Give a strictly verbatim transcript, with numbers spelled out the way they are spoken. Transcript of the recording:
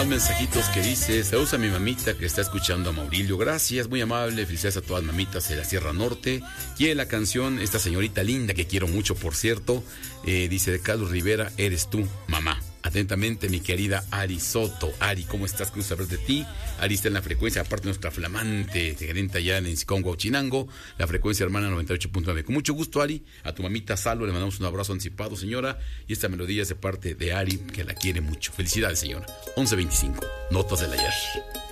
Más mensajitos que dice: saludos a mi mamita que está escuchando a Maurilio. Gracias, muy amable. Felicidades a todas las mamitas de la Sierra Norte. Quiere la canción esta señorita linda que quiero mucho, por cierto. Eh, dice de Carlos Rivera: eres tú, mamá. Atentamente, mi querida Ari Soto. Ari, ¿cómo estás? Quiero saber de ti. Ari está en la frecuencia, aparte nuestra flamante gerente allá en Ensicón, Huachinango, la frecuencia hermana noventa y ocho punto nueve. Con mucho gusto, Ari. A tu mamita Salo le mandamos un abrazo anticipado, señora. Y esta melodía es de parte de Ari, que la quiere mucho. Felicidades, señora. once veinticinco. Notas del ayer.